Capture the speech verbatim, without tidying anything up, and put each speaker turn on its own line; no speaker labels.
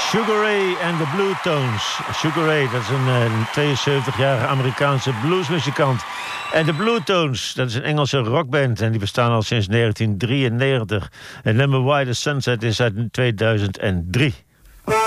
Sugar Ray en de Blue Tones. Sugar Ray, dat is een, een tweeënzeventigjarige Amerikaanse bluesmuzikant. En de Blue Tones, dat is een Engelse rockband. En die bestaan al sinds negentien drieënnegentig. Het nummer Why the Sunset is uit tweeduizend drie.